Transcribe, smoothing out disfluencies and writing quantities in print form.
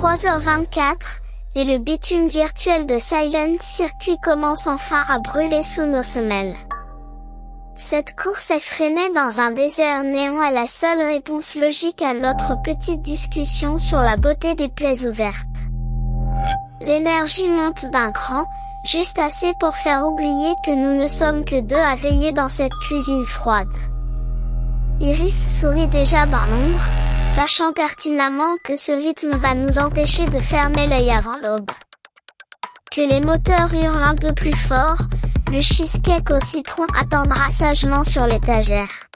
3h24, et le bitume virtuel de Silent Circuit commence enfin à brûler sous nos semelles. Cette course effrénée dans un désert néant est la seule réponse logique à notre petite discussion sur la beauté des plaies ouvertes. L'énergie monte d'un cran, juste assez pour faire oublier que nous ne sommes que deux à veiller dans cette cuisine froide. Iris sourit déjà dans l'ombre, sachant pertinemment que ce rythme va nous empêcher de fermer l'œil avant l'aube. Que les moteurs hurlent un peu plus fort, le cheesecake au citron attendra sagement sur l'étagère.